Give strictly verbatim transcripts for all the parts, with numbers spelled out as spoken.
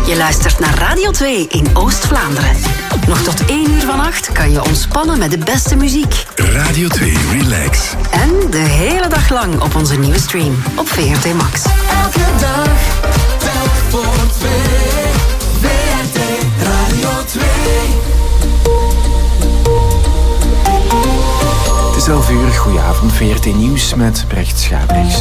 Je luistert naar Radio twee in Oost-Vlaanderen. Nog tot één uur vannacht kan je ontspannen met de beste muziek. Radio twee Relax. En de hele dag lang op onze nieuwe stream op V R T Max. Elke dag, telk voor twee. V R T Radio twee. Het is elf uur, goedenavond, V R T Nieuws met Brecht Schabriks.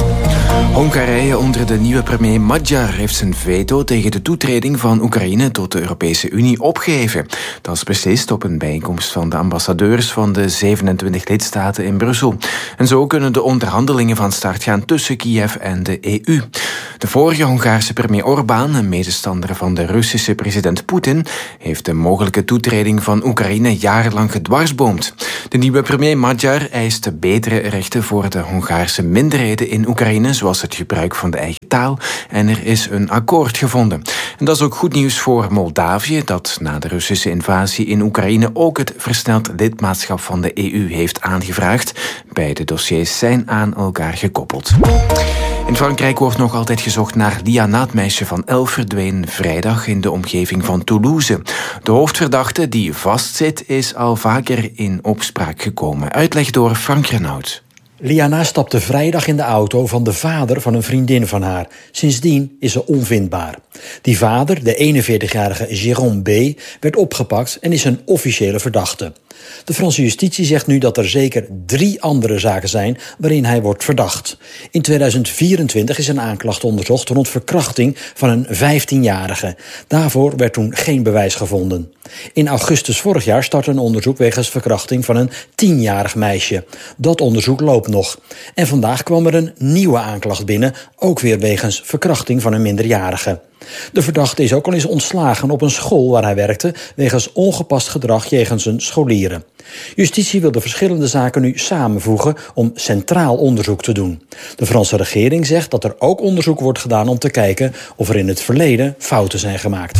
Hongarije onder de nieuwe premier Magyar heeft zijn veto tegen de toetreding van Oekraïne tot de Europese Unie opgeheven. Dat is beslist op een bijeenkomst van de ambassadeurs van de zevenentwintig lidstaten in Brussel. En zo kunnen de onderhandelingen van start gaan tussen Kiev en de E U. De vorige Hongaarse premier Orbán, een medestander van de Russische president Poetin, heeft de mogelijke toetreding van Oekraïne jarenlang gedwarsboomd. De nieuwe premier Magyar eist betere rechten voor de Hongaarse minderheden in Oekraïne, zoals het gebruik van de eigen taal, en er is een akkoord gevonden. En dat is ook goed nieuws voor Moldavië, dat na de Russische invasie in Oekraïne ook het versneld lidmaatschap van de E U heeft aangevraagd. Beide dossiers zijn aan elkaar gekoppeld. In Frankrijk wordt nog altijd gezocht naar Liana, het meisje van elf, verdween vrijdag in de omgeving van Toulouse. De hoofdverdachte die vastzit is al vaker in opspraak gekomen. Uitleg door Frank Renaud. Liana stapte vrijdag in de auto van de vader van een vriendin van haar. Sindsdien is ze onvindbaar. Die vader, de eenenveertigjarige Jérôme B., werd opgepakt en is een officiële verdachte. De Franse justitie zegt nu dat er zeker drie andere zaken zijn waarin hij wordt verdacht. In tweeduizend vierentwintig is een aanklacht onderzocht rond verkrachting van een vijftienjarige. Daarvoor werd toen geen bewijs gevonden. In augustus vorig jaar startte een onderzoek wegens verkrachting van een tienjarig meisje. Dat onderzoek loopt nog. En vandaag kwam er een nieuwe aanklacht binnen, ook weer wegens verkrachting van een minderjarige. De verdachte is ook al eens ontslagen op een school waar hij werkte wegens ongepast gedrag jegens zijn scholieren. Justitie wil de verschillende zaken nu samenvoegen om centraal onderzoek te doen. De Franse regering zegt dat er ook onderzoek wordt gedaan om te kijken of er in het verleden fouten zijn gemaakt.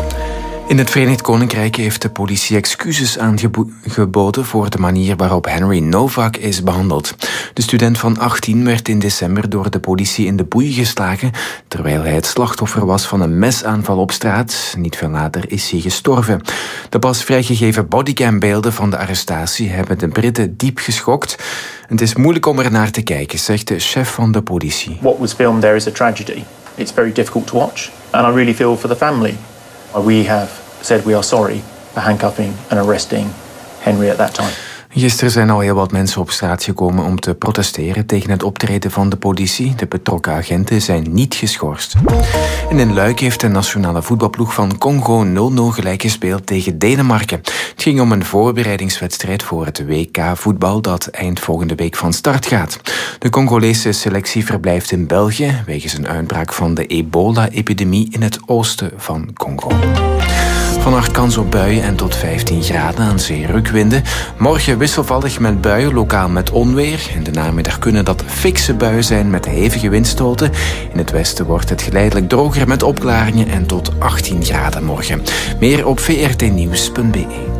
In het Verenigd Koninkrijk heeft de politie excuses aangeboden voor de manier waarop Henry Novak is behandeld. De student van achttien werd in december door de politie in de boei geslagen, terwijl hij het slachtoffer was van een mesaanval op straat. Niet veel later is hij gestorven. De pas vrijgegeven bodycambeelden van de arrestatie hebben de Britten diep geschokt. Het is moeilijk om er naar te kijken, zegt de chef van de politie. What was filmed there is a tragedy. It's very difficult to watch. And I really feel for the family. We have said we are sorry for handcuffing and arresting Henry at that time. Gisteren zijn al heel wat mensen op straat gekomen om te protesteren tegen het optreden van de politie. De betrokken agenten zijn niet geschorst. En in Luik heeft de nationale voetbalploeg van Congo nul nul gelijk gespeeld tegen Denemarken. Het ging om een voorbereidingswedstrijd voor het W K voetbal dat eind volgende week van start gaat. De Congolese selectie verblijft in België wegens een uitbraak van de ebola-epidemie in het oosten van Congo. Vannacht kans op buien en tot vijftien graden, aan zee rukwinden. Morgen wisselvallig met buien, lokaal met onweer. In de namiddag kunnen dat fikse buien zijn met hevige windstoten. In het westen wordt het geleidelijk droger met opklaringen en tot achttien graden morgen. Meer op v r t nieuws punt b e.